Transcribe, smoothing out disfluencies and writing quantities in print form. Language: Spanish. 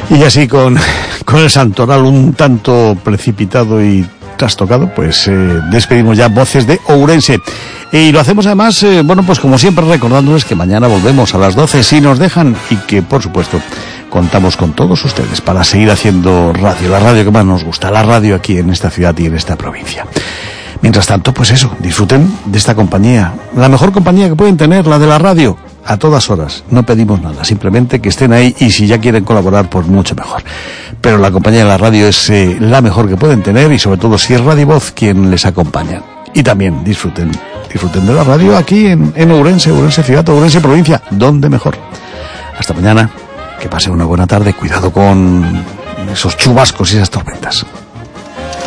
Y así con el santoral un tanto precipitado y trastocado, pues despedimos ya Voces de Ourense. Y lo hacemos además, bueno, pues como siempre recordándoles que mañana volvemos a las 12 si nos dejan, y que por supuesto contamos con todos ustedes para seguir haciendo radio, la radio que más nos gusta, la radio aquí en esta ciudad y en esta provincia. Mientras tanto, pues eso, disfruten de esta compañía, la mejor compañía que pueden tener, la de la radio, a todas horas. No pedimos nada, simplemente que estén ahí, y si ya quieren colaborar, pues mucho mejor. Pero la compañía de la radio es la mejor que pueden tener, y sobre todo si es Radio Voz quien les acompaña. Y también disfruten de la radio aquí en Ourense, Ourense ciudad, Ourense provincia, donde mejor. Hasta mañana, que pase una buena tarde, cuidado con esos chubascos y esas tormentas.